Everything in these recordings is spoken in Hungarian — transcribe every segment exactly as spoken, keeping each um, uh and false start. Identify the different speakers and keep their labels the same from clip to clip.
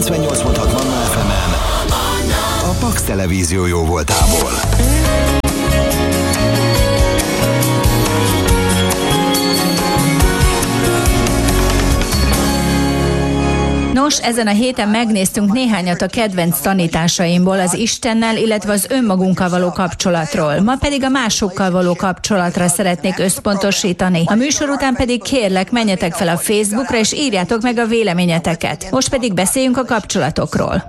Speaker 1: kilencvennyolc pont hat Manna ef emen a Pax Televízió jó voltából.
Speaker 2: Nos, ezen a héten megnéztünk néhányat a kedvenc tanításaimból az Istennel, illetve az önmagunkkal való kapcsolatról. Ma pedig a másokkal való kapcsolatra szeretnék összpontosítani. A műsor után pedig kérlek, menjetek fel a Facebookra és írjátok meg a véleményeteket. Most pedig beszéljünk a kapcsolatokról.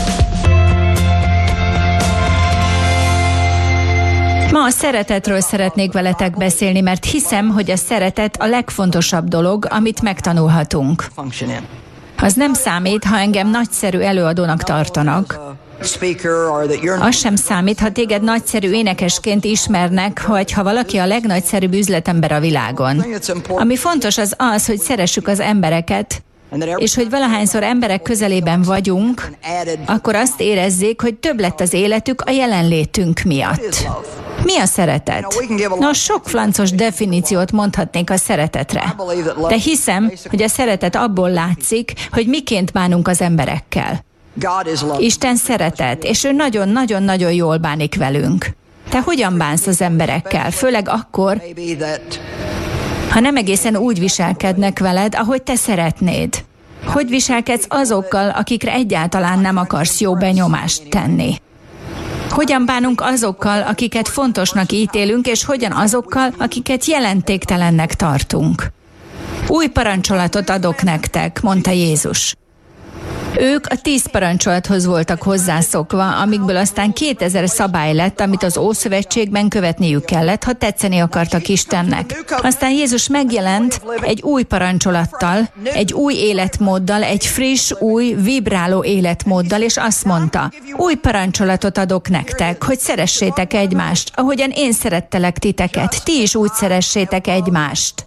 Speaker 2: Ma a szeretetről szeretnék veletek beszélni, mert hiszem, hogy a szeretet a legfontosabb dolog, amit megtanulhatunk. Az nem számít, ha engem nagyszerű előadónak tartanak. Az sem számít, ha téged nagyszerű énekesként ismernek, vagy ha valaki a legnagyszerűbb üzletember a világon. Ami fontos az az, hogy szeressük az embereket, és hogy valahányszor emberek közelében vagyunk, akkor azt érezzék, hogy több lett az életük a jelenlétünk miatt. Mi a szeretet? Nos, sok flancos definíciót mondhatnék a szeretetre. De hiszem, hogy a szeretet abból látszik, hogy miként bánunk az emberekkel. Isten szeretet, és ő nagyon-nagyon-nagyon jól bánik velünk. Te hogyan bánsz az emberekkel? Főleg akkor, ha nem egészen úgy viselkednek veled, ahogy te szeretnéd. Hogy viselkedsz azokkal, akikre egyáltalán nem akarsz jó benyomást tenni? Hogyan bánunk azokkal, akiket fontosnak ítélünk, és hogyan azokkal, akiket jelentéktelennek tartunk? Új parancsolatot adok nektek, mondta Jézus. Ők a tíz parancsolathoz voltak hozzászokva, amikből aztán kétezer szabály lett, amit az Ószövetségben követniük kellett, ha tetszeni akartak Istennek. Aztán Jézus megjelent egy új parancsolattal, egy új életmóddal, egy friss, új, vibráló életmóddal, és azt mondta, új parancsolatot adok nektek, hogy szeressétek egymást, ahogyan én szerettelek titeket, ti is úgy szeressétek egymást.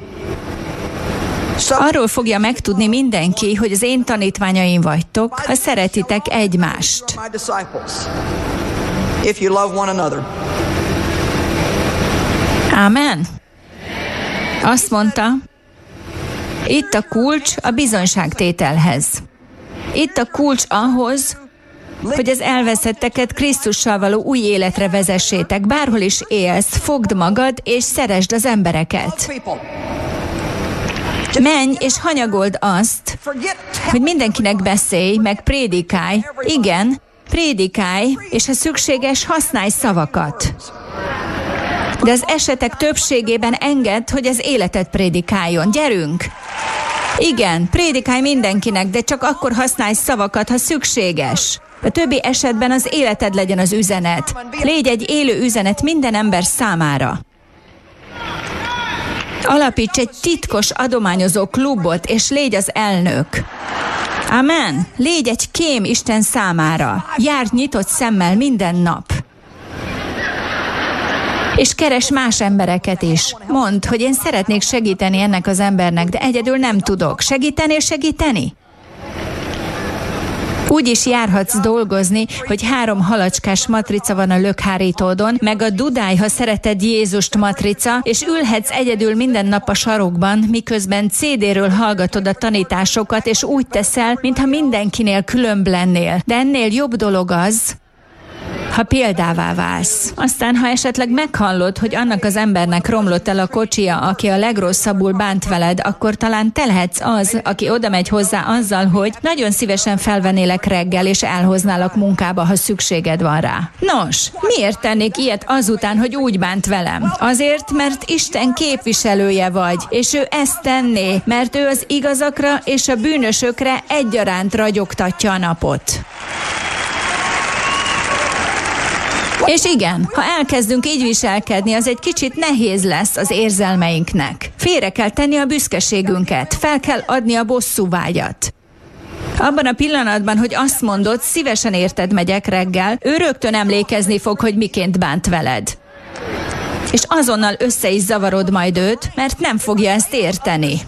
Speaker 2: Arról fogja megtudni mindenki, hogy az én tanítványaim vagytok, ha szeretitek egymást. Ámen. Azt mondta, itt a kulcs a bizonyságtételhez. Itt a kulcs ahhoz, hogy az elveszetteket Krisztussal való új életre vezessétek. Bárhol is élsz, fogd magad és szeresd az embereket. Menj és hanyagold azt, hogy mindenkinek beszélj, meg prédikálj. Igen, prédikálj, és ha szükséges, használj szavakat. De az esetek többségében engedd, hogy az életet prédikáljon. Gyerünk! Igen, prédikálj mindenkinek, de csak akkor használj szavakat, ha szükséges. A többi esetben az életed legyen az üzenet. Légy egy élő üzenet minden ember számára. Alapíts egy titkos adományozó klubot, és légy az elnök. Amen. Légy egy kém Isten számára. Járj nyitott szemmel minden nap. És keres más embereket is. Mondd, hogy én szeretnék segíteni ennek az embernek, de egyedül nem tudok. Segíteni és segíteni? Úgy is járhatsz dolgozni, hogy három halacskás matrica van a lökhárítódon, meg a Dudáj, ha szereted Jézust matrica, és ülhetsz egyedül minden nap a sarokban, miközben cé dé-ről hallgatod a tanításokat, és úgy teszel, mintha mindenkinél különb lennél. De ennél jobb dolog az, ha példává válsz. Aztán, ha esetleg meghallod, hogy annak az embernek romlott el a kocsija, aki a legrosszabbul bánt veled, akkor talán te lehetsz az, aki oda megy hozzá azzal, hogy nagyon szívesen felvennélek reggel, és elhoználak munkába, ha szükséged van rá. Nos, miért tennék ilyet azután, hogy úgy bánt velem? Azért, mert Isten képviselője vagy, és ő ezt tenné, mert ő az igazakra és a bűnösökre egyaránt ragyogtatja a napot. És igen, ha elkezdünk így viselkedni, az egy kicsit nehéz lesz az érzelmeinknek. Félre kell tenni a büszkeségünket, fel kell adni a bosszúvágyat. Abban a pillanatban, hogy azt mondod, szívesen érted megyek reggel, ő rögtön emlékezni fog, hogy miként bánt veled. És azonnal össze is zavarod majd őt, mert nem fogja ezt érteni.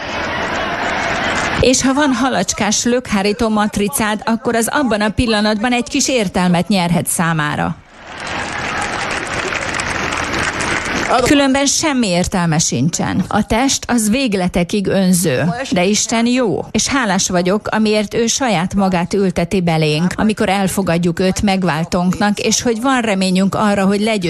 Speaker 2: És ha van halacskás lökhárító matricád, akkor az abban a pillanatban egy kis értelmet nyerhet számára. Különben semmi értelme sincsen. A test az végletekig önző, de Isten jó, és hálás vagyok, amiért ő saját magát ülteti belénk, amikor elfogadjuk őt megváltónknak, és hogy van reményünk arra, hogy legyőzzük